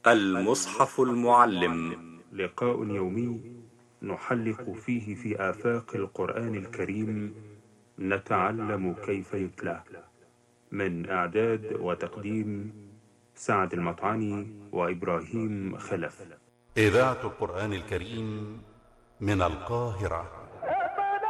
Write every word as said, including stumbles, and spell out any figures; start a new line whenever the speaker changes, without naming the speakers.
المصحف المعلم،
لقاء يومي نحلق فيه في آفاق القرآن الكريم، نتعلم كيف يتلى. من إعداد وتقديم سعد المطعني وإبراهيم خلف.
إذاعة القرآن الكريم من القاهرة.